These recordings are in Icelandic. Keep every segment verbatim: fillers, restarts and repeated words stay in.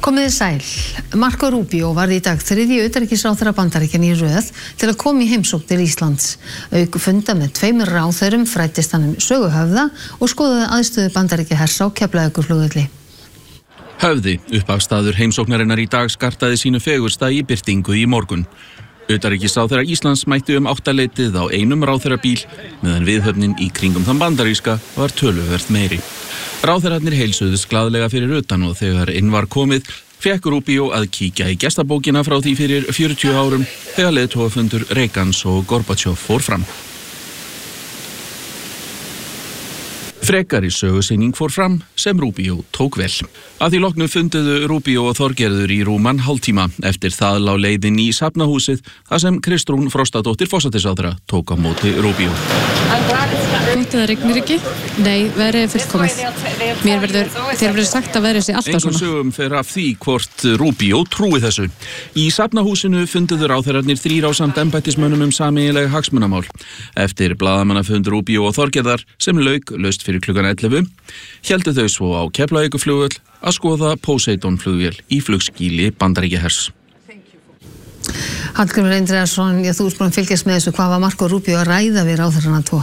Komiði sæl. Marco Rubio var í dag þriðji utanríkisráðherra Bandaríkjanna í röð til að koma í heimsókn til Íslands. Auk funda með tveimur ráðherrum fræddist hann um sögu Höfða og skoðaði aðstöðu Bandaríkjahers á Keflavíkurflugvelli. Höfði, upphafsstaður heimsóknarinnar í dag, skartaði sínu fegursta í birtingu í morgun. Utanríkisráðherra Íslands mætti um áttaleytið á einum ráðherrabíl, meðan viðhöfnin í kringum þann bandaríska var töluvert meiri. Ráðherrarnir heilsuðust glaðlega fyrir utan og þegar inn var komið, fékk Rubio að kíkja í gestabókina frá því fyrir fjörutíu árum þegar leiðtogafundur Reagans og Gorbachev fór fram. Frekari sögusýning fór fram sem Rubio tók vel. Að því loknu funduðu Rubio og Þorgerður í rúman hálftíma. Eftir það lá leiðin í Safnahúsið þar sem Kristrún Frostadóttir forsætisráðherra tók á móti Rubio. Hvort það rignir ekki? Nei, veðrið er fullkomið. Mér verður, þér verður sagt að veðrið sé alltaf svona. Engum sögum fer af því hvort Rubio trúi þessu. Í Safnahúsinu funduðu ráðherrarnir þrír ásamt embættismönnum um sameiginleg hagsmunamál. Eftir blaðamannafund Rubio og Þorgerðar sem lauk laust fyrir klukkan ellefu, héldu þau svo á Keflavíkurflugvöll að skoða Poseidon flugvél í flugskýli Bandaríkjahers. Hallgrímur Indriðarsson, já, þú ert búin að fylgjast með þessu, hvað var Marco Rubio að ræða við ráðherrana tvo?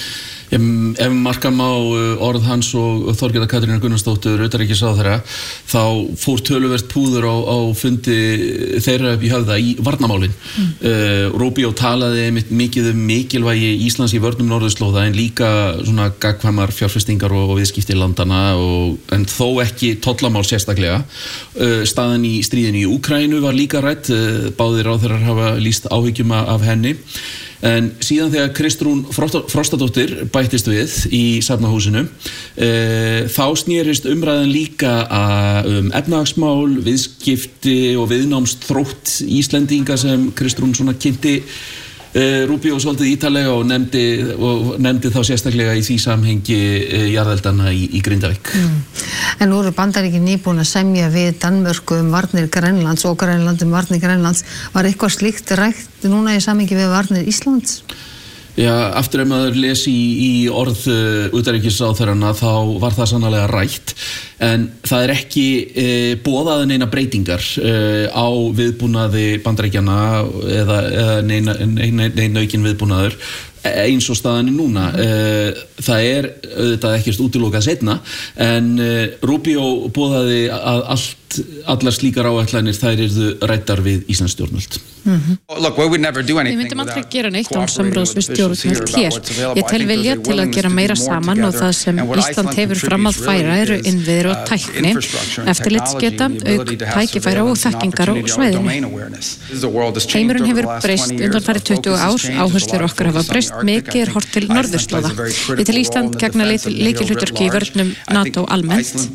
Ef marka má orð hans og Þorgerðar Katrínar Gunnarsdóttur utanríkisráðherra, þá fór töluvert púður á, á fundi þeirra upp í Höfða í varnarmálin. Mm. Uh, Rubio talaði einmitt mikið um mikilvægi Íslands í vörnum norðurslóða en líka svona gagnkvæmar fjárfestingar og, og viðskipti landana og, en þó ekki tollamál sérstaklega. Uh, staðan í stríðinu í Úkraínu var líka rædd, uh, báðir ráðherrar hafa lýst áhyggjum af henni. En síðan þegar Kristrún Frostadóttir bættist við í Safnahúsinu, e, þá snérist umræðan líka um efnahagsmál, viðskipti og viðnámsþrótt Íslendinga sem Kristrún svona kynnti e, Rubio svolítið ítarlega og nefndi, og nefndi þá sérstaklega í því samhengi e, jarðeldana í, í Grindavík. Mm. En nú eru Bandaríkin nýbúin að semja við Danmörku um varnir Grænlands og Grænland um varnir Grænlands. Var eitthvað slíkt rætt núna í samhengi við varnir Íslands? Já, aftur ef maður lesi í, í orð uh, utanríkisráðherranna þá var það sannarlega rætt, en það er ekki uh, boðað neina breytingar uh, á viðbúnaði Bandaríkjanna eða, eða neina, neina, neina aukin viðbúnaður eins og staðan er núna. Það er auðvitað ekkert útilokað seinna, en Rubio boðaði að allt, allar slíkar áætlanir þær yrðu ræddar við Íslands stjórnvöld. Mm-hmm. Við myndum aldrei gera neitt án samráðs við stjórnvöld hér. Ég tel vilja til að gera meira saman og það sem Ísland hefur fram að færa eru innviðir og tækni, eftirlitsgeta, auk tækifæra og þekkingar á svæðinu. Heimurinn hefur breyst undanfarið tuttugu ár, áherslur okkar hafa breyst, mikið er horft til norðurslóða. Ég tel Ísland gegna lykilhlutverki í vörnum NATO almennt.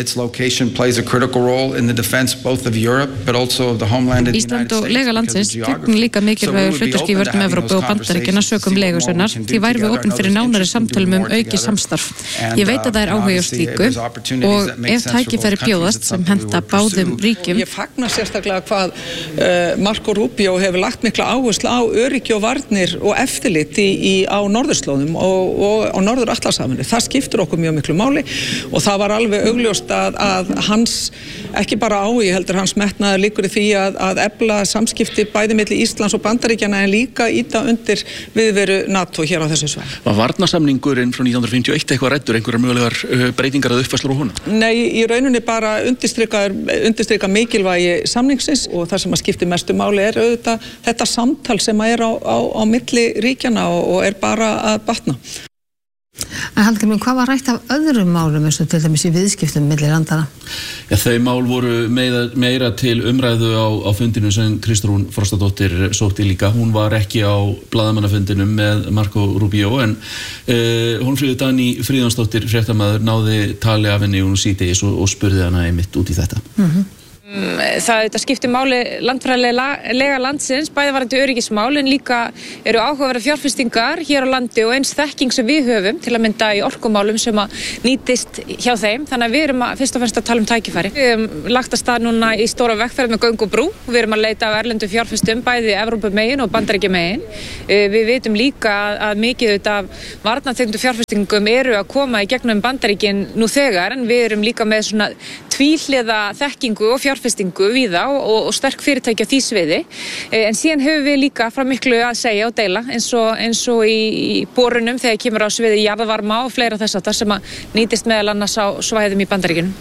Ísland og lega landsins gegn líka mikilvægur hlutverki í vörnum Evrópu og Bandaríkjanna sökum leigusunnar, því værum við opin fyrir nánari samtölum um aukið samstarf. Ég veit að það er áhugi á slíku og ef tækifæri bjóðast sem henta báðum ríkjum. Ég fagna sérstaklega hvað uh, Marco Rubio hefur lagt mikla áherslu á öryggi og varnir og eftirlit í, í, á norðurslóðum og, og á norður-Atlantshafinu. Það skiptir okkur mjög miklu máli og það var alveg augljóst að, að hans, ekki bara áhugi heldur hans metnaður líkur í því að, að efla samskipti bæði milli Íslands og Bandaríkjanna en líka íta undir viðveru NATO hér á þessu svæði. Var varnarsamningurinn frá nítján hundruð fimmtíu og eitt eitthvað ræddur, einhverjar mögulegar breytingar að uppfærslur á honum? Nei, í rauninni bara undirstrika, undirstrika mikilvægi samningsins og það sem að skipti mestu máli er auðvitað þetta samtal sem er á, á, á milli ríkjanna og, og er bara að batna. En Hallgrímur, hvað var rætt af öðrum málum eins og til dæmis í viðskiptum milli landana? Já, þau mál voru meira, meira til umræðu á, á fundinu sem Kristrún Frostadóttir sótti líka. Hún var ekki á blaðamannafundinum með Marco Rubio, en uh, Hólmfríður Dagný Friðjónsdóttir fréttamaður náði tali af henni og hún síðdegis og, og spurði hana einmitt út í þetta. Mm-hmm. Það þetta skiptir máli landfræðilega landsins, bæði varðandi öryggismál en líka eru áhugaverðar fjárfestingar hér á landi og eins þekking sem við höfum til að mynda í orkumálum sem að nýtist hjá þeim, þannig að við erum að, fyrst og fremst að tala um tækifæri. Við erum lagt að stað núna í stóra vegferð með göng og brú, við erum að leita af erlendu fjárfestum bæði Evrópumegin og Bandaríkjamegin. Við vitum líka að, að mikið af varnartengdu fjárfestingum eru að koma í gegnum Bandaríkin nú þegar, en við erum líka með svona tvíhliða þekkingu og fjárfestingu fjárfestingu víða og, og sterk fyrirtæki á því sviði. En síðan höfum við líka frá miklu að segja og deila eins og, eins og í, í borunum þegar kemur á sviði jarðvarma og fleira þess að það sem að nýtist meðal annars á svæðum í Bandaríkjunum.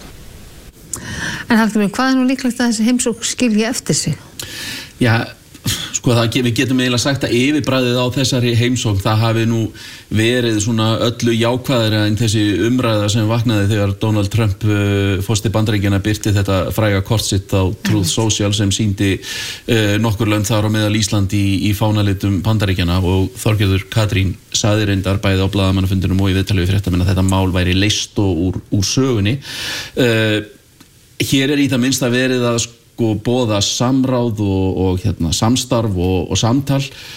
En Hallgrímur, hvað er nú líklegt að þessi heimsókn skilji eftir sig? Já, sko það, við getum eiginlega sagt að yfirbræðið á þessari heimsókn, það hafi nú verið svona öllu jákvæðara en þessi umræða sem vaknaði þegar Donald Trump uh, fórsti Bandaríkjanna birti þetta fræga kort sitt á Truth Social sem sýndi uh, nokkur lönd þar á meðal Ísland í, í fánalitum Bandaríkjanna og Þorgerður Katrín sagði reyndar bæði á blaðamannafundinum og í viðtali við fréttamenn að þetta mál væri leyst og úr, úr sögunni. Uh, hér er í það minnsta verið að sko boða samráð og, og hérna, samstarf og, og samtal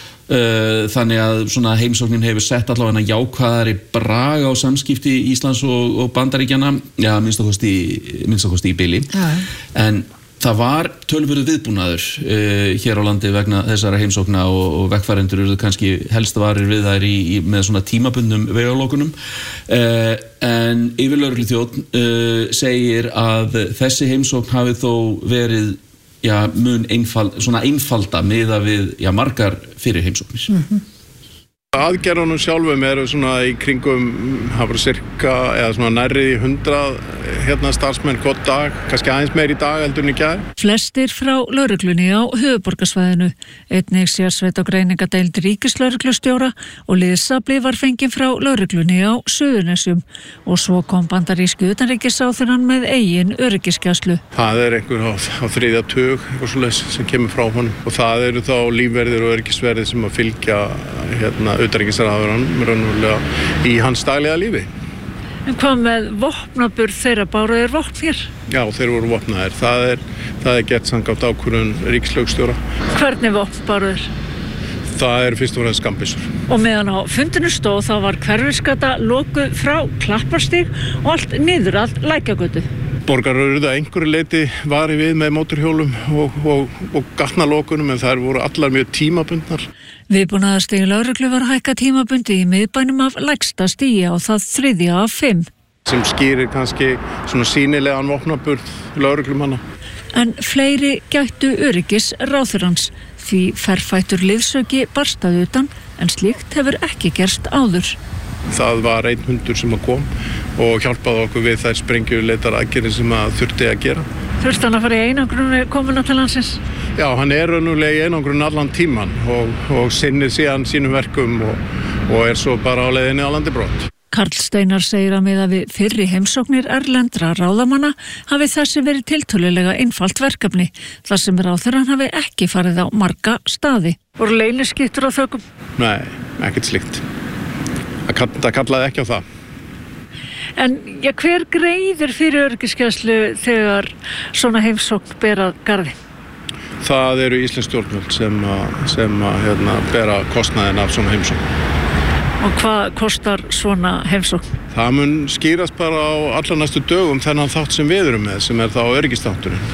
uh, þannig að svona heimsóknin hefur sett allavega jákvæðari brag á samskipti Íslands og, og Bandaríkjanna, já, minnst að kosti minnst að kosti í bili, ja. En það var töluverður viðbúnaður uh, hér á landi vegna þessara heimsókna og, og vegfarendur eru kannski helst varir við þær í, í, með svona tímabundnum vegalokunum uh, en yfirlögregluþjónn uh, segir að þessi heimsókn hafi þó verið já, mun einfald, svona einfalda miða við já, margar fyrir heimsóknir. Mm-hmm. Aðgerðunum sjálfum eru svona í kringum, hafa cirka, eða svona nærri hundrað hérna starfsmenn hvort dag, kannski aðeins meir í dag heldur en í gær. Flestir frá lögreglunni á höfuðborgarsvæðinu, einnig sérsveit á greiningadeild ríkislögreglustjóra og liðsafli var fenginn frá lögreglunni á Suðurnesjum og svo kom bandaríski utanríkisráðherrann með eigin öryggisgæslu. Það er einhver á, á þriðja tug, eitthvað svoleiðis sem kemur frá honum og það eru þá lífverðir og öryggisverðir sem að fylgja hérna utanríkisráðherrann raunverulega í hans daglega lífi. En hvað með vopnaburð þeirra, báru þeir vopn hér? Já, þeir voru vopnaðir. Það er, það er gert samkvæmt ákvörðun ríkislögstjóra. Hvernig vopn báru þeir? Það er fyrst og fremst skammbyssur. Og meðan á fundinu stóð þá var Hverfisgata lokuð frá Klapparstíg og allt niður að Lækjagötu. Borgarar eru það einhverju leyti vari við með mótorhjólum og, og, og gatnalokunum en þær voru allar mjög tímabundnar. Viðbúnaðarstig lögreglu var hækka tímabundi í miðbænum af lægsta stigi á það þriðja af fimm. Sem skýrir kannski svona sýnilegan vopnaburð lögreglumanna. En fleiri gættu öryggis ráðherrans því ferfættur liðsauki barstað utan en slíkt hefur ekki gerst áður. Það var einn hundur sem kom og hjálpaði okkur við þær sprengjuleitar aðgerðir sem að þurfti að gera. Þurfti hann að fara í einangrun komuna til landsins? Já, hann er raunulega í einangrun allan tíman og, og sinnir síðan sínum verkum og, og er svo bara á leiðinni á landi brott. Karl Steinar segir að miðað við fyrri heimsóknir erlendra ráðamanna hafi þessi verið tiltölulega einfalt verkefni, þar sem ráðherrann hafi ekki farið á marga staði. Voru leyniskittur á þökum? Nei, ekkert slíkt. Það kallaði ekki á það. En já, hver greiðir fyrir öryggisgæslu þegar svona heimsókn ber að garði? Það eru íslensk stjórnvöld sem, að, sem að, hérna, bera kostnaðinn af svona heimsókn. Og hvað kostar svona heimsókn? Það mun skýrast bara á allra næstu dögum þennan þátt sem við erum með, sem er þá öryggisþátturinn.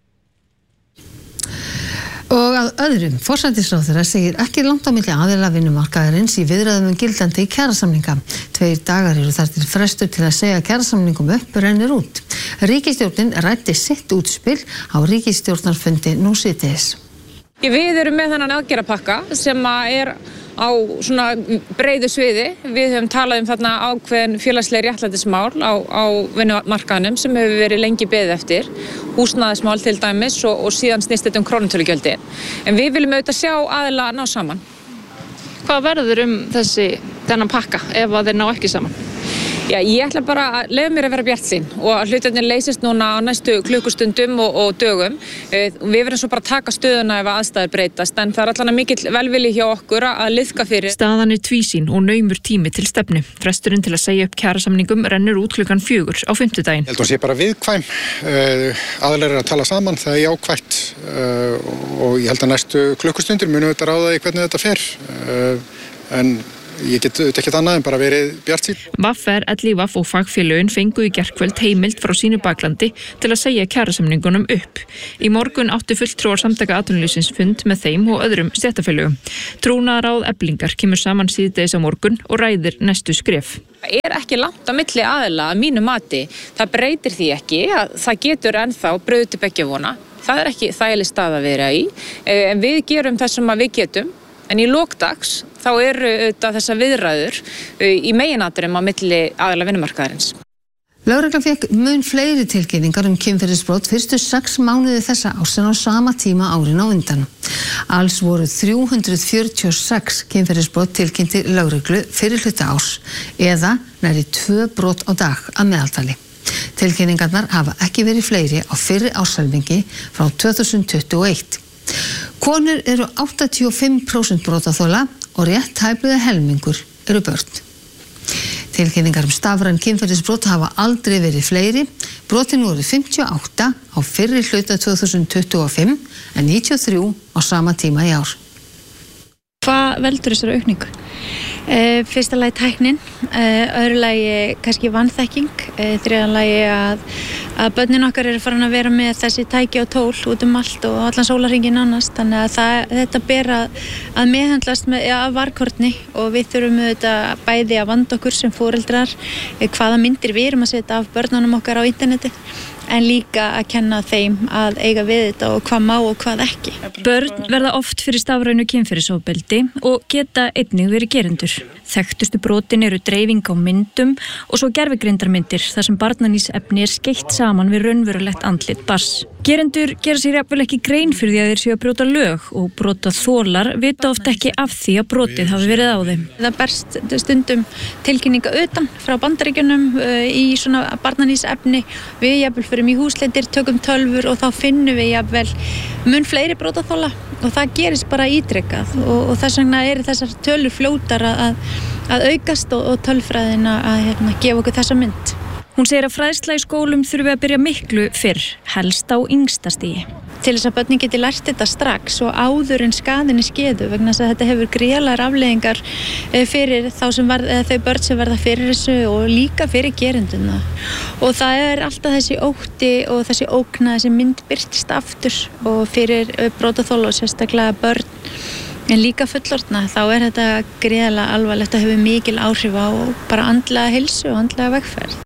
Og að öðrum, forsætisráðherra segir ekki langt á milli aðila vinnumarkaðarins í viðræðum um gildandi kjarasamninga. Tveir dagar eru þar til frestur til að segja kjarasamningum upp rennur út. Ríkisstjórnin ræddi sitt útspil á ríkisstjórnarfundi nú síðdegis. Við erum með þennan aðgerðapakka sem er á svona breiðu sviði. Við höfum talað um þarna ákveðin félagsleg réttlætismál á, á vinnumarkaðnum sem hefur verið lengi beðið eftir, húsnæðismál til dæmis og, og síðan snýst þetta um krónutölugjöldin. En við viljum auðvitað sjá aðila ná saman. Hvað verður um þessi þennan pakka ef að þeir ná ekki saman? Já, ég ætla bara að leyfa mér að vera bjartsýn og að hlutirnir leysist núna á næstu klukkustundum og, og dögum. Við verðum svo bara að taka stöðuna ef aðstæður breytast, en það er allan mikill velvilji hjá okkur að liðka fyrir. Staðan er tvísýn og naumur tími til stefnu. Fresturinn til að segja upp kjarasamningum rennur út klukkan fjögur á fimmtudaginn. Ég held að sé bara viðkvæm. Aðilar eru að tala saman, það er jákvætt og ég held að næstu klukkustundir munum við þetta ráða í hvernig þetta fer. En ég get auðvitað ekkert annað en bara verið bjartsýnn. V R, L I V og fagfélögin fengu í gærkvöld heimild frá sínu baklandi til að segja kjarasamningunum upp. Í morgun áttu fulltrúar samtaka atvinnulífsins fund með þeim og öðrum stéttarfélögum. Trúnaðarráð Eflingar kemur saman síðdegis á morgun og ræðir næstu skref. Það er ekki langt á milli aðila að mínu mati. Það breytir því ekki að það getur ennþá brauð til beggja vona. Það er ekki þægileg stað að vera í, en við gerum það sem við getum. En í lokdags þá eru þessar viðræður í meginatriðum á milli aðila vinnumarkaðarins. Lögreglan fékk mun fleiri tilkynningar um kynferðisbrot fyrstu sex mánuði þessa árs en á sama tíma árin á undan. Alls voru þrjú hundruð fjörutíu og sex kynferðisbrot tilkynnti lögreglu fyrir hluta árs eða nærri tvö brot á dag að meðaltali. Tilkynningarnar hafa ekki verið fleiri á fyrri árshelmingi frá tvö þúsund tuttugu og eitt. Konur eru áttatíu og fimm prósent brotaþola og rétt tæplega helmingur eru börn. Tilkynningar um stafræn kynferðisbrot hafa aldrei verið fleiri. Brotin voru fimmtíu og átta á fyrri hluta tvö þúsund tuttugu og fimm en níutíu og þrjú á sama tíma í ár. Hvað veldur þessari aukningu? Uh, fyrsta lagi tæknin, uh, öðru lagi kannski vanþekking, uh, þriðja lagi að, að börnin okkar eru farin að vera með þessi tæki og tól út um allt og allan sólarhringinn annars, þannig að það, þetta ber að, að meðhöndlast með ja, varkorni og við þurfum auðvitað bæði að vanda okkur sem foreldrar hvaða myndir við erum að setja af börnunum okkar á interneti. En líka að kenna þeim að eiga við þetta og hvað má og hvað ekki. Börn verða oft fyrir stafrænu kynferðisofbeldi og geta einnig verið gerendur. Þekktustu brotin eru dreifing á myndum og svo gervigreindarmyndir þar sem barnanísefni er skeytt saman við raunverulegt andlit barns. Gerendur gera sér jafnvel ekki grein fyrir því að þeir séu að brjóta lög og brotaþolar vita oft ekki af því að brotið hafi verið á þeim. Það berst stundum tilkynninga utan frá Bandaríkjunum í svona barnanísefni. Við jafnvel förum í húsleitir, tökum tölvur og þá finnum við jafnvel mun fleiri brotaþola og það gerist bara ítrekkað og, og þess vegna eru þessar tölur fljótar að, að aukast og, og tölfræðin að hérna, gefa okkur þessa mynd. Hún segir að fræðsla í skólum þurfi að byrja miklu fyrr, helst á yngsta stigi. Til þess að börnin geti lært þetta strax og áður en skaðin er skeðu vegna þess að þetta hefur gríðarlegar afleiðingar fyrir þá sem var, þau börn sem verða fyrir þessu og líka fyrir gerendurna. Og það er alltaf þessi ótti og þessi ógna, þessi mynd birtist aftur og fyrir brotaþola og sérstaklega börn. En líka fullorðna, þá er þetta gríðarlega alvarlegt og hefur mikil áhrif á bara andlega heilsu og andlega vegferð.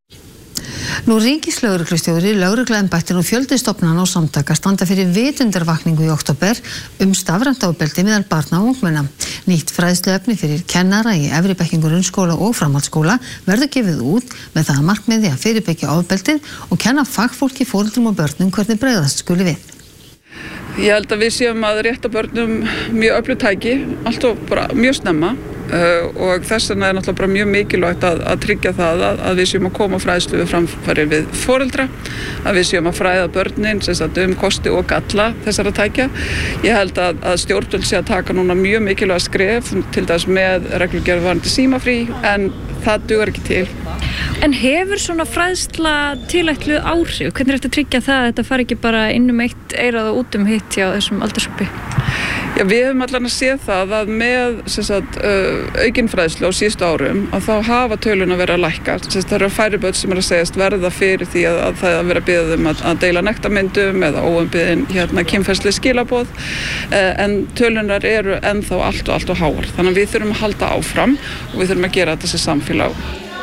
Nú ríkislögreglustjóri, lögregluembættin og fjöldi stofnana og samtaka standa fyrir vitundarvakningu í október um stafrænt ofbeldi meðal barna og ungmenna. Nýtt fræðsluefni fyrir kennara í efri bekkin grunnskóla og framhaldsskóla verður gefið út með það að markmiði að fyrirbyggja ofbeldið og kenna fagfólki, foreldrum og börnum hvernig bregðast skuli við. Ég held að við séum að rétta börnum mjög öflugt tæki, alltaf bara mjög snemma. Uh, og þess vegna er náttúrulega bara mjög mikilvægt að, að tryggja það að, að við séum að koma fræðslu við framfæri við foreldra, að við séum að fræða börnin um kosti og galla þessara tækja. Ég held að, að stjórnvöld sé að taka núna mjög mikilvægt skref til dæmis með reglugerð varðandi símafrí en það dugar ekki til. En hefur svona fræðsla tilætluð áhrif? Hvernig er þetta að tryggja það að þetta fari ekki bara inn um eitt eirað og út um hitt hjá þessum aldurshópi? Já, við höfum allan að sé það að með sagt, uh, aukin fræðslu á síðustu árum að þá hafa tölun að vera að lækka. Sagt, það eru færri börn sem er að segjast verða fyrir því að, að það að vera beðið um að, að deila nektarmyndum eða óumbeðin hérna, kynferðisleg skilaboð uh, en tölunar eru ennþá allt og allt og háar. Þannig að við þurfum að halda áfram og við þurfum að gera þetta sem samfélag.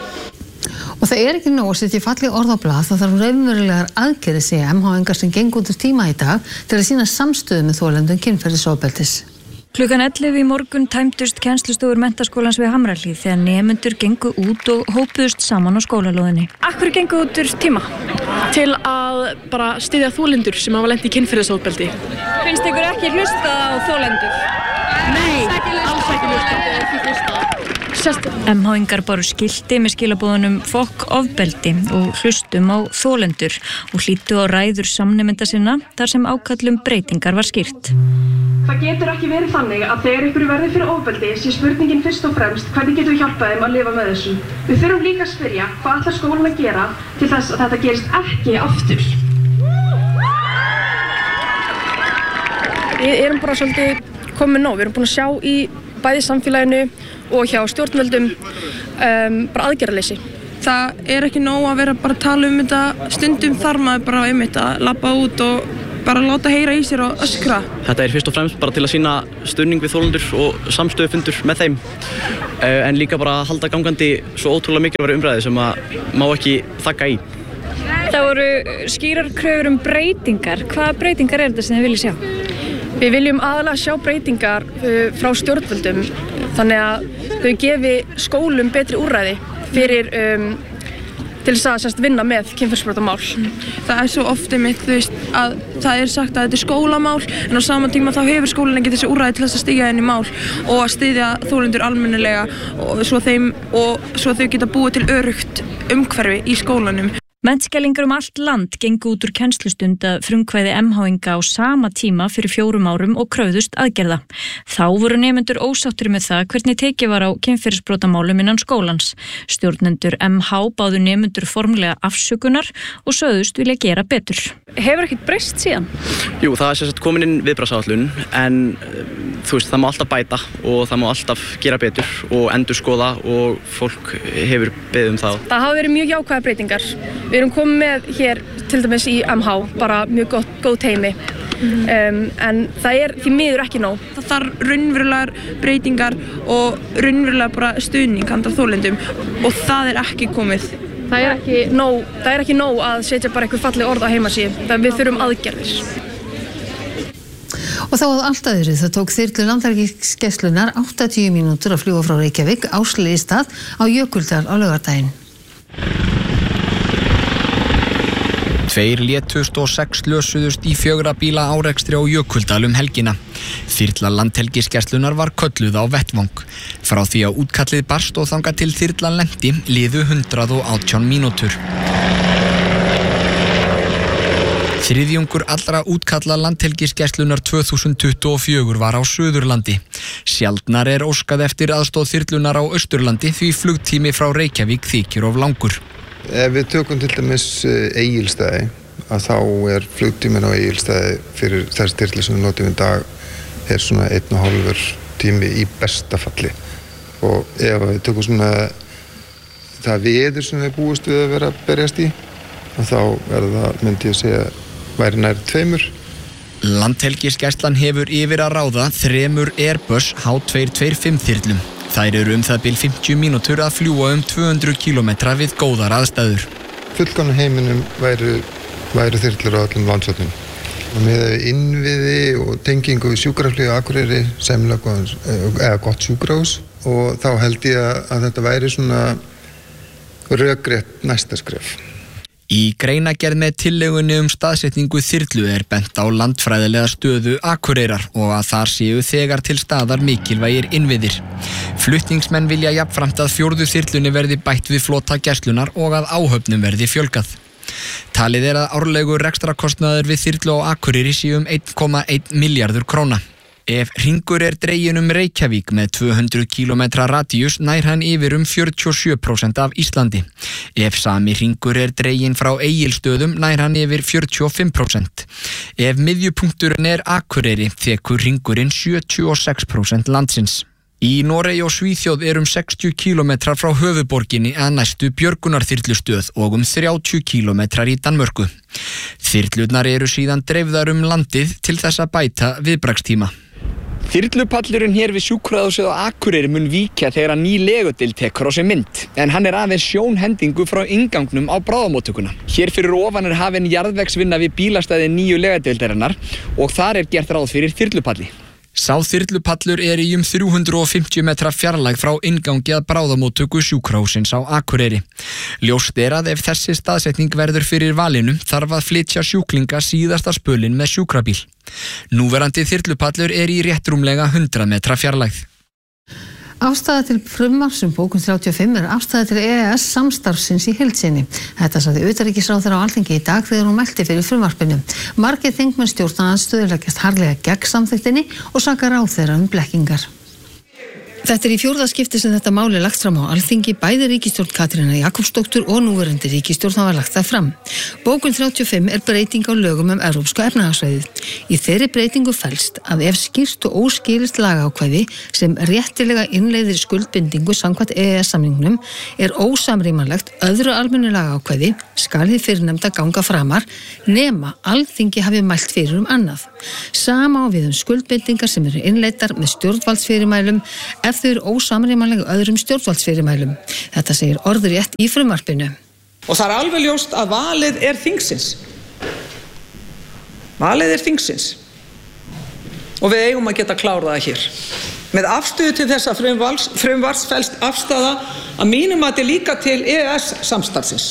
Og það er ekki nóg að setja falleg orð á blað, það þarf raunverulegar aðgerðir segja M H-ingar sem gengur út úr tíma í dag til að sýna samstöðu með þolendum kynferðisofbeldis. Klukkan ellefu í morgun tæmdust kennslustofur menntaskólans við Hamrahlíð þegar nemendur gengu út og hópuðust saman á skólalóðinni. Akkur gengu út úr tíma? Til að bara styðja þolendur sem hafa lent í kynferðisofbeldi. Finnst ykkur ekki hlustað á þolendur? Nei, alls ekki hlustað. M H-ingar báru skilti með skilabóðunum fokk ofbeldi og hlustum á þolendur og hlýddu á ræður samnemenda sinna þar sem ákallum breytingar var skýrt. Það getur ekki verið þannig að þegar ykkur verður fyrir ofbeldi sé spurningin fyrst og fremst hvernig getum við hjálpað þeim að lifa með þessu. Við þurfum líka að spyrja hvað ætlar skólan að gera til þess að þetta gerist ekki aftur. Við erum bara svolítið komin nóg, við erum búin að sjá í bæði samfélaginu og hjá stjórnvöldum um, bara aðgerðarleysi. Það er ekki nóg að vera bara að tala um þetta, stundum þarf maður bara einmitt að labba út og bara láta heyra í sér og öskra. Þetta er fyrst og fremst bara til að sýna stuðning við þolendur og samstöðufundur með þeim, en líka bara að halda gangandi svo ótrúlega mikilvægri umræðu sem að má ekki þagga í. Það voru skýrar kröfur um breytingar. Hvaða breytingar er þetta sem þið viljið sjá? Við viljum aðalega sjá breytingar frá stjórnvöldum þannig að þau gefi skólum betri úrræði fyrir um, til þess að sérst, vinna með kynferðisbrotamál. Það er svo oft einmitt, þú veist, að það er sagt að þetta er skólamál en á sama tíma þá hefur skólinn ekki þessi úrræði til þess að stíga inn í mál og að styðja þolendur almennilega og svo, þeim, og svo þau geta búið til öruggt umhverfi í skólanum. Menntskælingar um allt land gengu út úr kennslustund að frumkvæði M H-inga á sama tíma fyrir fjórum árum og kröfðust aðgerða. Þá voru nemendur ósáttir með það hvernig tekið var á kynferðisbrotamálum innan skólans. Stjórnendur M H báðu nemendur formlega afsökunar og sögðust vilja gera betur. Hefur ekkert breyst síðan? Jú, það er sem sagt komin inn viðbragðsáætlun en þú veist, það má alltaf bæta og það má alltaf gera betur og endurskoða og fólk hefur beðið um það. Það hafa verið mjög jákvæðar breytingar. Við erum komið með hér til dæmis í M H, bara mjög gott, góð teymi, mm. um, en það er því miður ekki nóg. Það þarf raunverulegar breytingar og raunverulega bara stuðning handa þolendum og það er ekki komið. Það er ekki nóg, það er ekki nóg að setja bara eitthvað falleg orð á heimasíðu, þannig við þurfum aðgerðir. Og þá að allt öðru, það tók þyrlu Landhelgisgæslunnar áttatíu mínútur að fljúga frá Reykjavík á Slysstað á Jökuldal á laugardaginn. Tveir létust og sex slösuðust í fjögurra bíla árekstri á Jökuldal um helgina. Þyrla Landhelgisgæslunnar var kölluð á vettvang. Frá því að útkallið barst og þangað til þyrlan lenti liðu hundrað og átján mínútur. Þriðjungur allra útkalla Landhelgisgæslunnar tvö þúsund tuttugu og fjögur var á Suðurlandi. Sjaldnar er óskað eftir aðstoð þyrlunar á Austurlandi því flugtími frá Reykjavík þykir of langur. Ef við tökum til dæmis Egilsstaði, að þá er flugtíminn á Egilsstaði fyrir þessi þyrlu sem við notum í dag er svona einn og hálfur tími í besta falli. Og ef við tökum svona það veður sem við búist við að vera að berjast í, þá er það, myndi ég að segja, væri nær tveimur. Landhelgisgæslan hefur yfir að ráða þremur Airbus H tvö tvö fimm þyrlum. Þær eru um það bil fimmtíu mínútur að fljúga um tvö hundruð kílómetra við góðar aðstæður. Fullkomna heiminum væru, væru þyrlur á öllum landshornum. Með innviði og tengingu við sjúkraflug á Akureyri, semlega eða gott sjúkrahús og þá held ég að þetta væri svona rökrétt næsta skref. Í greinargerð með tillögunni um staðsetningu þyrlu er bent á landfræðilega stöðu Akureyrar og að þar séu þegar til staðar mikilvægir innviðir. Flutningsmenn vilja jafnframt að fjórðu þyrlunni verði bætt við flota gæslunnar og að áhöfnum verði fjölgað. Talið er að árlegur rekstrakostnaður við þyrlu á Akureyri sé um einn komma einn milljarður króna. Ef hringur er dreginn um Reykjavík með tvö hundruð kílómetra radíus nær hann yfir um fjörutíu og sjö prósent af Íslandi. Ef sami hringur er dreginn frá Egilsstöðum nær hann yfir fjörutíu og fimm prósent. Ef miðjupunkturinn er Akureyri þekur hringurinn sjötíu og sex prósent landsins. Í Noregi og Svíþjóð er um sextíu kílómetrar frá höfuðborginni að næstu björgunarþyrlustöð og um þrjátíu kílómetrar í Danmörku. Þyrlurnar eru síðan dreifðar um landið til þess að bæta viðbragðstíma. Þyrlupallurinn hér við sjúkrahúsið á Akureyri mun víkja þegar að ný legudeild tekur á sig mynd, en hann er aðeins sjónhendingu frá inngangnum á bráðamóttökuna. Hér fyrir ofan er hafin jarðvegsvinna við bílastæði nýju legudeildarinnar og þar er gert ráð fyrir þyrlupalli. Sá þyrlupallur er í um þrjú hundruð og fimmtíu metra fjarlægð frá inngangi að bráðamóttöku sjúkrahússins á Akureyri. Ljóst er að ef þessi staðsetning verður fyrir valinu þarf að flytja sjúklinga síðasta spölinn með sjúkrabíl. Núverandi þyrlupallur er í rétt rúmlega hundrað metra fjarlægð. Afstaða til frumvarps um bókun þrjátíu og fimm er afstaða til E E S samstarfsins í heild sinni. Þetta sagði utanríkisráðherra á Alþingi í dag þegar hún mælti fyrir frumvarpinu. Margir þingmenn stjórnarandstöðu leggjast harðlega gegn samþykktinni og saka ráðherra um blekkingar. Þetta er í fjórða skipti sem þetta mál er lagt fram á Alþingi. Bæði ríkisstjórn Katrínar Jakobsdóttur og núverandi ríkisstjórn hafa lagt það fram. Bókun þrjátíu og fimm er breyting á lögum um evrópska efnahagssvæðið. Í þeirri breytingu felst að ef skýrt og óskýrt lagaákvæði sem réttilega innleiðir skuldbindingu samkvæmt E E S-samningnum er ósamrýmanlegt öðru almennu lagaákvæði skal hið fyrrnefnda ganga framar nema Alþingi hafi mælt fyrir um annað. Sama á við um skuldbindingar sem eru innleiddar með stjórnvaldsfyrirmælum ef þau eru ósamrýmanleg öðrum stjórnvaldsfyrirmælum. Þetta segir orðrétt í frumvarpinu. Og það er alveg ljóst að valið er þingsins. Valið er þingsins. Og við eigum að geta klárað það hér. Með afstöðu til þessa frumvars, frumvars felst afstaða að mínum mati líka til E E S-samstarfsins.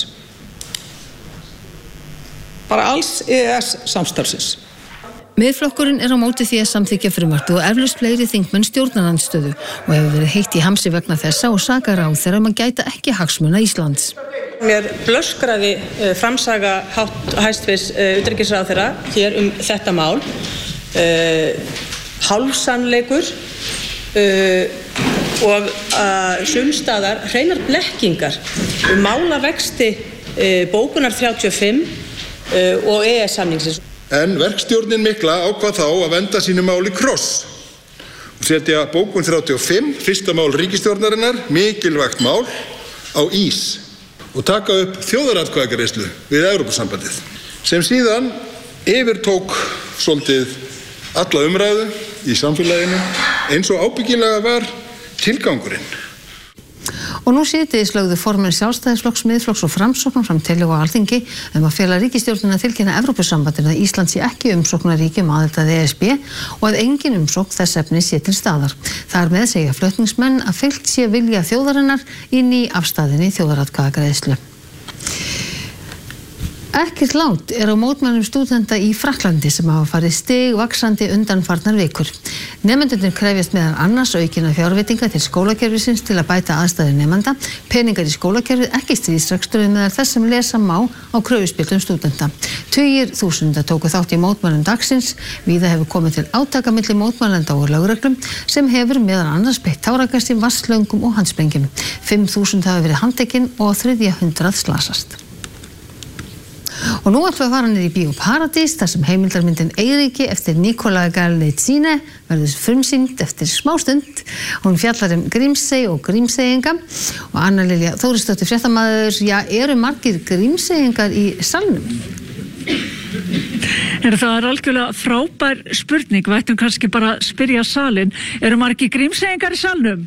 Bara alls E E S-samstarfsins. Miðflokkurinn er á móti því að samþykkja frumvarpið og eflaust fleiri þingmenn stjórnarandstöðu og hefur verið heitt í hamsi vegna þessa og sakar ráðherra um að gæta ekki hagsmuna Íslands. Mér blöskraði framsaga hæstvirts utanríkisráðherra hér um þetta mál. Uh, hálfsannleikur uh, og uh, sumstaðar hreinar blekkingar um málavexti uh, bókunar þrjátíu og fimm uh, og E E S-samningsins. En verkstjórnin mikla ákvað þá að venda sínu máli kross og setja bókun þrjátíu og fimm, fyrsta mál ríkisstjórnarinnar, mikilvægt mál, á ís og taka upp þjóðaratkvæðagreiðslu við Evrópusambandið sem síðan yfirtók svolítið alla umræðu í samfélaginu eins og ábyggilega var tilgangurinn. Og nú síðdegis lögðu formenn Sjálfstæðisflokks, Miðflokks og Framsóknar fram tillögu á Alþingi um að fela ríkisstjórnina að tilkynna Evrópusambandinu að Ísland sé ekki umsóknarríki um aðild að E S B og að engin umsókn þess efnis sé til staðar. Þar með segja flutningsmenn að fylgt sé vilja þjóðarinnar inn í afstæðinni þjóðaratkvæðagreiðslu. Ekkert lát er á mótmælum stúdenta í Frakklandi sem hafa farið stigvaxandi undanfarnar vikur. Nemendurnir krefjast meðal annars aukinna fjárveitinga til skólakerfisins til að bæta aðstæður nemenda, peningar í skólakerfið, ekki stríðsrekstur meðal þess sem lesa má á kröfuspjöldum stúdenta. Tugir þúsunda tóku þátt í mótmælum dagsins. Víða hefur komið til átaka milli mótmælenda og lögreglum sem hefur meðal annars beitt táragasi, vatnslöngum og handsprengjum. Fimm þúsund hafa verið handtekin og þriðja hundrað slasast. Og nú ætlum við að fara niður í Bíó Paradís þar sem heimildarmyndin Eiríki eftir Nikolaj Galitsine verður frumsýnd eftir smástund. Hún fjallar um Grímsey og Grímseyinga og Anna Lilja Þórisdóttir fréttamaður, já, eru margir Grímseyingar í salnum? Er það er algjörlega frábær spurning, við ættum kannski bara að spyrja salin, eru margir Grímseyingar í salnum?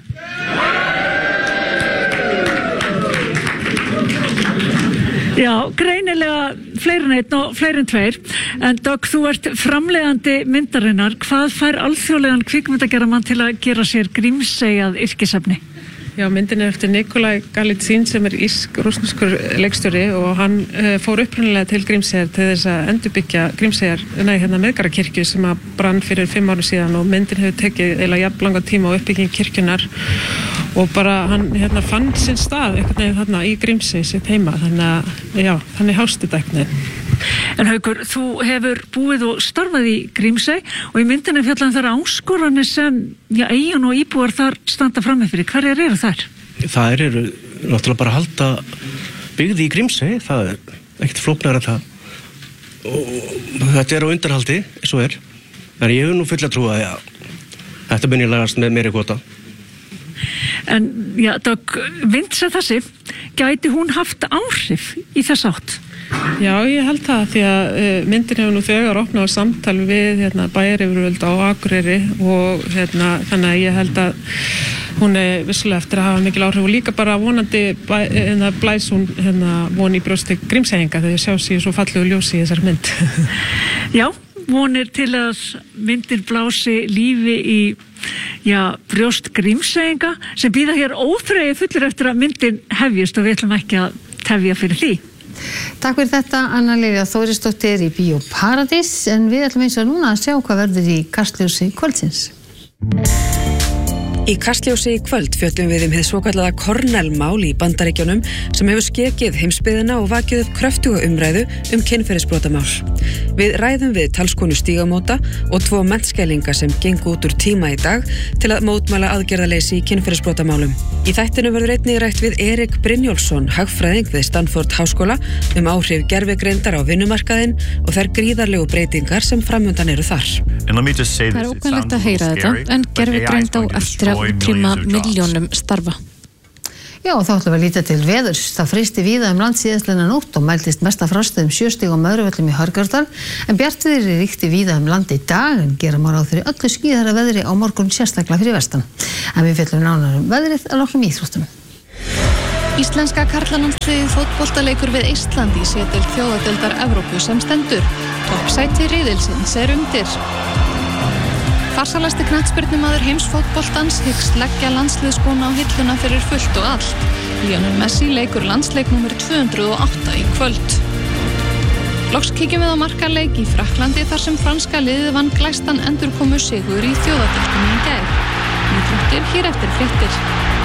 Já, greinilega fleiri en einn og fleiri en tveir. En Dögg, þú ert framleiðandi myndarinnar. Hvað fær alþjóðlegan kvikmyndagerðarmann til að gera sér Grímsey að yrkisefni? Já, myndin er eftir Nikolaj Galitsine sem er írsk-rússneskur leikstjóri og hann uh, fór upprunalega til Grímseyjar til þess að endurbyggja Grímseyjar, nei, hérna Miðgarðakirkju sem að brann fyrir fimm árum síðan og myndin hefur tekið eiginlega jafn langan tíma á uppbygging kirkjunar og bara hann hérna fann sinn stað einhvern veginn þarna í Grímsey sitt heima, þannig að já, þannig hást þetta einhvern veginn. En Haukur, þú hefur búið og starfað í Grímsey og í myndinni fjallan þar áskoranir sem já, eigin og íbúar þar standa frammi fyrir. Hverjar eru þær? Það eru náttúrulega bara að halda byggði í Grímsey, það er ekkert flóknar en það. Og þetta er á undarhaldi, eins og er. En ég hef nú full að trúa að ja, þetta mun ég lagast með meiri kvota. En já, Dögg, vind sem þessi, gæti hún haft áhrif í þess átt? Já, ég held það því að uh, myndin hefur nú þegar opnað á samtal við hérna, bæjaryfirvöld á Akureyri og hérna, þannig að ég held að hún er vissulega eftir að hafa mikil áhrif og líka bara vonandi bæ, hérna, blæs hún hérna, von í brjósti Grímseyinga þegar ég sjá sér svo fallegu ljósi í þessar mynd. Já, vonir til að myndir blási lífi í já, brjóst Grímseyinga sem býða hér óþreyju fullir eftir að myndin hefjist og við ætlum ekki að tefja fyrir því. Takk fyrir þetta, Anna Lilja Þórisdóttir í Bíó Paradís, en við ætlum eins og núna að sjá hvað verður í kastljósi kvöldsins. Í Kastljósi í kvöld fjöllum við um hið svokallaða Cornell-mál í Bandaríkjunum sem hefur skekið heimsbyggðina og vakið upp kröftuga umræðu um kynferðisbrotamál. Við ræðum við talskonu Stígamóta og tvo menntskælinga sem gengu út úr tíma í dag til að mótmæla aðgerðaleysi í kynferðisbrotamálum. Í þættinu verður einnig rætt við Erik Brynjólfsson, hagfræðing við Stanford Háskóla, um áhrif gervigreindar á vinnumarkaðinn og þær gríðarlegu breytingar sem framundan eru þar. Það er ókvæmlegt að heyra þetta, en gervigreind á eftir að útrýma milljónum starfa. Já, og þá ætlum við að líta til veðurs. Það frysti víða um land síðastliðna nótt og mældist mesta frostið um sjö stig á Möðruvöllum í Hörgárdal, en bjartviðri ríkti víða um land í dag, en gera má ráð fyrir öllu skýjara veðri á morgun sérstaklega fyrir vestan. En við fjöllum nánar um veðrið að loknum íþróttum. Íslenska karlalandsliðið fótboltaleikur við Eistland í C-deild Þjóðadeildar Evrópu sem stendur. Toppsæti riðilsins er undir. Farsalasti knattspyrnumaður heimsfótboltans hyggst leggja landsliðsskóna á hilluna fyrir fullt og allt. Lionel Messi leikur landsleik númer tvö hundruð og átta í kvöld. Loks kíkjum við á markaleik í Frakklandi þar sem franska liðið vann glæstan endurkomu sigur í Þjóðadeildinni í gær. Íþróttir hér eftir fréttir.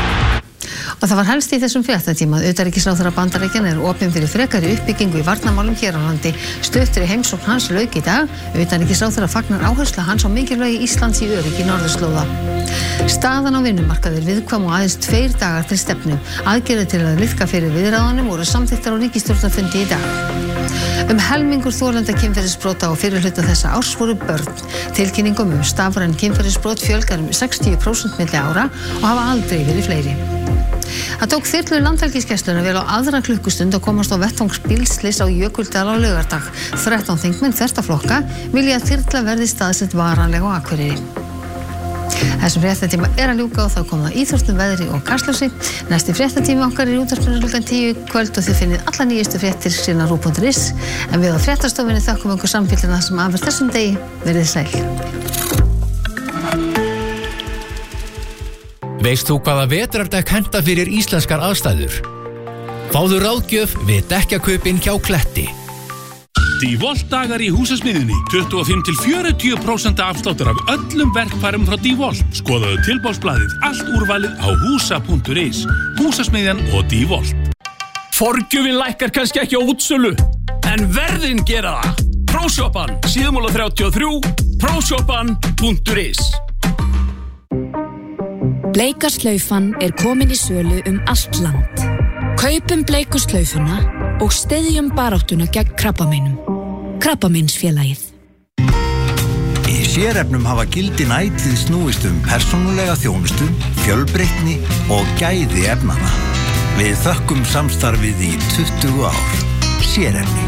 Og það var helst í þessum fréttatíma að utanríkisráðherra Bandaríkjanna er opinn fyrir frekari uppbyggingu í varnarmálum hér á landi. Stuttur í heimsókn hans lauk í dag. Utanríkisráðherra fagnar áherslu hans á mikilvægi Íslands í öryggi norðurslóða. Staðan á vinnumarkaði er viðkvæm og aðeins tveir dagar til stefnu. Aðgerðir til að liðka fyrir viðræðunum voru samþykktar á ríkisstjórnarfundi í dag. Um helmingur þolenda kynferðisbrota og fyrri hluta þessa árs voru börn. Tilkynningum um stafræn kynferðisbrot fjölgar um sextíu prósent milli ára og hafa aldrei verið fleiri. Það tók þyrlu Landhelgisgæslunnar vel á aðra klukkustund að komast á vettvang bílslyss á Jökuldal á laugardag. þrettán þingmenn þvert á flokka vilja að þyrla verði staðsett varanlega á Akureyri. Þessum fréttatíma er að ljúka og þá kom það íþróttum, veðri og kastljósi. Næsti fréttatími okkar er í útvarpinu klukkan tíu kvöld og þið finnið alla nýjustu fréttir síðan á rúv punktur is. En við á fréttastofunni þökkum okkur samfélgina sem afur þessum degi. Verið sæl. Veist þú hvaða vetrardekk henta fyrir íslenskar aðstæður? Fáðu ráðgjöf við dekkjakaupin hjá Kletti. DeWalt dagar í húsasmiðjunni. tuttugu og fimm til fjörutíu prósent afsláttur af öllum verkfærum frá DeWalt. Skoðaðu tilboðsblaðið allt úrvalið á húsa punktur is. Húsasmiðjan og DeWalt. Forgjöfin lækkar kannski ekki á útsölu, en verðin gera það. Próshoppan, Síðumúla þrjátíu og þrjú, próshoppan punktur is. Bleika slaufan er komin í sölu um allt land. Kaupum bleiku slaufuna og styðjum baráttuna gegn krabbameinum. Krabbameinsfélagið. Í sérefnum hafa gildin ætíð snúist um persónulega þjónustu, fjölbreytni og gæði efnana. Við þökkum samstarfið í tuttugu ár. Sérefni.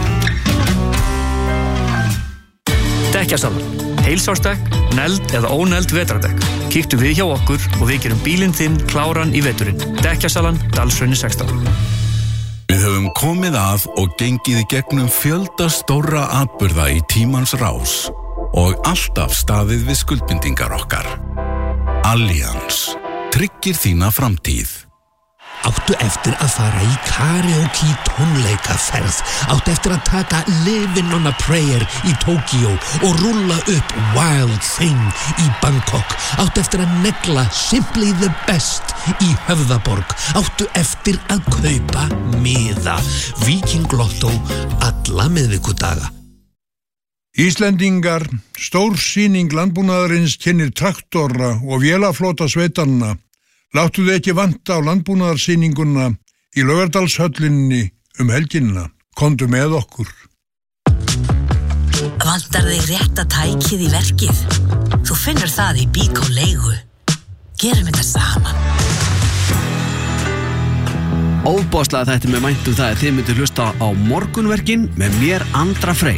Dekkjasalan. Heilsársdekk, neld eða óneld vetrardekk. Kíktu við hjá okkur og við gerum bílinn þinn kláran í veturinn. Dekkjasalan, Dalshrauni sextán. Við höfum komið að og gengið í gegnum fjölda stórra atburða í tímans rás og alltaf staðið við skuldbindingar okkar. Allianz tryggir þína framtíð. Áttu eftir að fara í karaoke tónleikaferð. Áttu eftir að taka Livin' on a Prayer í Tókíó og rúlla upp Wild Thing í Bangkok. Áttu eftir að negla Simply the Best í Höfðaborg. Áttu eftir að kaupa miða. Viking Lotto alla miðvikudaga. Íslendingar, stór sýning landbúnaðarins kynnir traktora og vélaflota sveitanna. Láttu þið ekki vanta á landbúnaðarsýninguna í Laugardalshöllinni um helginna. Komdu með okkur. Vantar þig rétta tækið í verkið? Þú finnur það í Bíkó leigu. Gerum þetta saman. Óbáslega þetta með mæntum það að þið myndir hlusta á Morgunverkin með mér Andra Frey.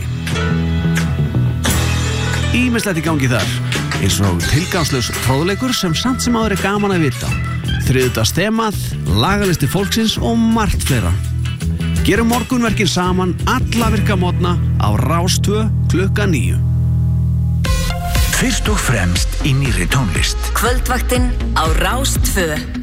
Ýmislegt í gangi þar, eins og tilgangslaus fróðleikur sem samt sem áður er gaman að vita. Þriðjudags þemað, lagalisti fólksins og margt fleira. Gerum Morgunverkin saman alla virka mótna á Rás tvö klukkan níu. Fyrst og fremst í nýrri tónlist. Kvöldvaktin á Rás tvö.